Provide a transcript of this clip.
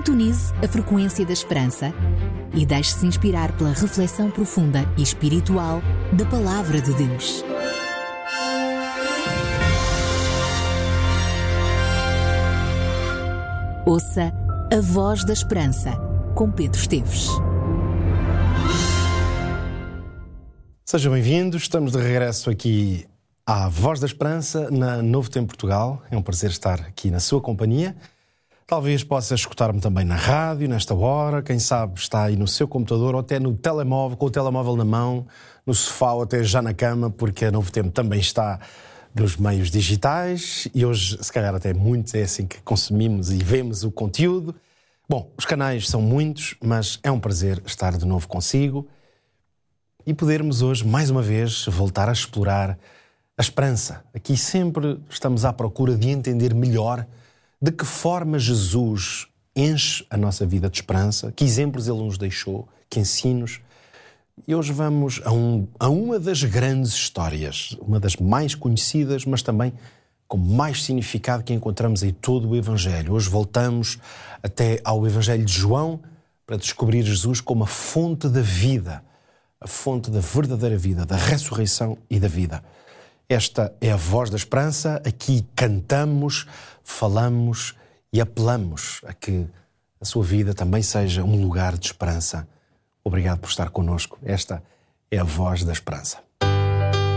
Sintonize a frequência da esperança e deixe-se inspirar pela reflexão profunda e espiritual da Palavra de Deus. Ouça a Voz da Esperança, com Pedro Esteves. Sejam bem-vindos, estamos de regresso aqui à Voz da Esperança, na Novo Tempo Portugal. É um prazer estar aqui na sua companhia. Talvez possa escutar-me também na rádio, nesta hora. Quem sabe está aí no seu computador ou até no telemóvel, com o telemóvel na mão, no sofá ou até já na cama, porque a Novo Tempo também está nos meios digitais e hoje, se calhar até muitos, é assim que consumimos e vemos o conteúdo. Bom, os canais são muitos, mas é um prazer estar de novo consigo e podermos hoje, mais uma vez, voltar a explorar a esperança. Aqui sempre estamos à procura de entender melhor de que forma Jesus enche a nossa vida de esperança, que exemplos Ele nos deixou, que ensinos. E hoje vamos a uma das grandes histórias, uma das mais conhecidas, mas também com mais significado que encontramos em todo o Evangelho. Hoje voltamos até ao Evangelho de João para descobrir Jesus como a fonte da vida, a fonte da verdadeira vida, da ressurreição e da vida. Esta é a Voz da Esperança. Aqui cantamos, falamos e apelamos a que a sua vida também seja um lugar de esperança. Obrigado por estar connosco. Esta é a Voz da Esperança.